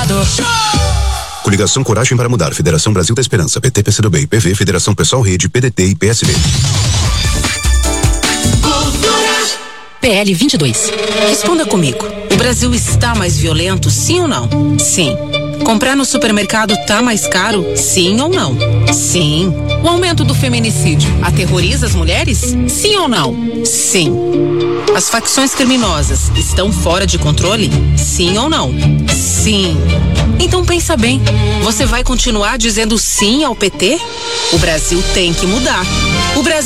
governador. Coligação Coragem para Mudar, Federação Brasil da Esperança, PT, PCdoB, PV, Federação Pessoal Rede, PDT e PSB. PL 22. Responda comigo. O Brasil está mais violento, sim ou não? Sim. Comprar no supermercado tá mais caro, sim ou não? Sim. O aumento do feminicídio aterroriza as mulheres? Sim ou não? Sim. As facções criminosas estão fora de controle? Sim ou não? Sim. Então pensa bem, você vai continuar dizendo sim ao PT? O Brasil tem que mudar. O Brasil